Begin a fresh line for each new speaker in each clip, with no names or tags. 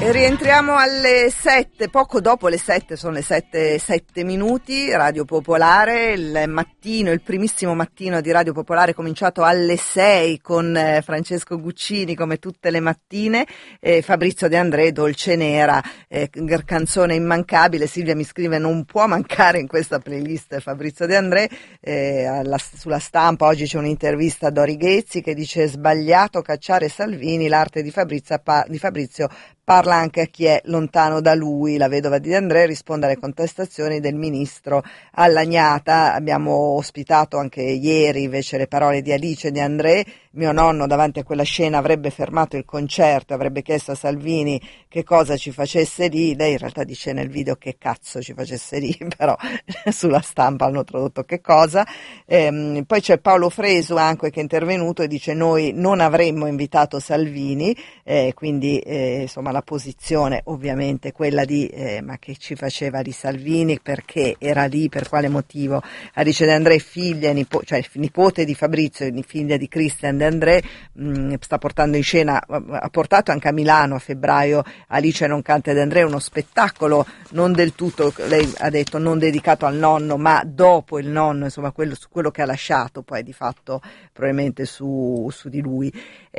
Rientriamo alle 7, poco dopo le 7, sono le 7 minuti, Radio Popolare, il primissimo mattino di Radio Popolare è cominciato alle 6 con Francesco Guccini come tutte le mattine, Fabrizio De André, Dolce Nera, canzone immancabile. Silvia mi scrive non può mancare in questa playlist Fabrizio De André, sulla Stampa oggi c'è un'intervista a Dori Ghezzi che dice sbagliato cacciare Salvini, l'arte di Fabrizio parla anche a chi è lontano da lui. La vedova di De André risponde alle contestazioni del ministro Allagnata. Abbiamo ospitato anche ieri invece le parole di Alice De André. Mio nonno davanti a quella scena avrebbe fermato il concerto, avrebbe chiesto a Salvini che cosa ci facesse lì. Lei in realtà dice nel video che cazzo ci facesse lì, però sulla Stampa hanno tradotto che cosa. Poi c'è Paolo Fresu anche che è intervenuto e dice noi non avremmo invitato Salvini, quindi insomma la posizione ovviamente quella di ma che ci faceva di Salvini, perché era lì, per quale motivo. Alice De André, figlia, nipote di Fabrizio, figlia di Christian De André, sta portando in scena, ha portato anche a Milano a febbraio Alice non canta De André, uno spettacolo non del tutto, lei ha detto non dedicato al nonno, ma dopo il nonno, insomma quello che ha lasciato poi di fatto probabilmente su di lui.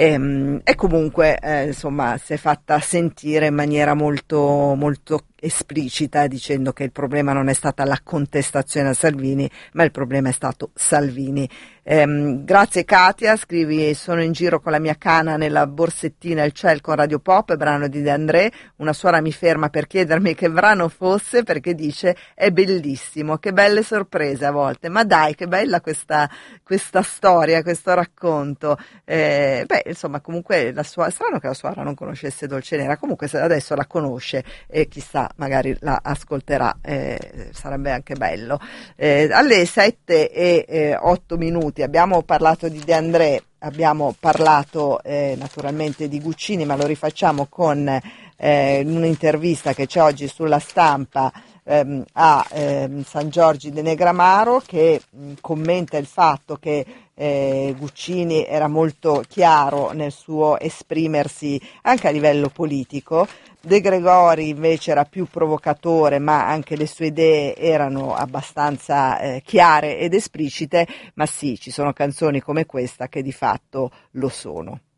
E comunque insomma si è fatta sentire in maniera molto molto esplicita dicendo che il problema non è stata la contestazione a Salvini, ma il problema è stato Salvini. Grazie Katia, scrivi sono in giro con la mia cana nella borsettina il ciel con Radio Pop, brano di De André, una suora mi ferma per chiedermi che brano fosse perché dice è bellissimo, che belle sorprese a volte, ma dai che bella questa storia, questo racconto. Insomma comunque strano che la suora non conoscesse Dolce Nera, comunque adesso la conosce e chissà magari la ascolterà, sarebbe anche bello. Alle 7:08 abbiamo parlato di De André, abbiamo parlato naturalmente di Guccini, ma lo rifacciamo con un'intervista che c'è oggi sulla Stampa a San Giorgi de Negramaro che commenta il fatto che Guccini era molto chiaro nel suo esprimersi anche a livello politico. De Gregori invece era più provocatore, ma anche le sue idee erano abbastanza chiare ed esplicite, ma sì, ci sono canzoni come questa che di fatto lo sono.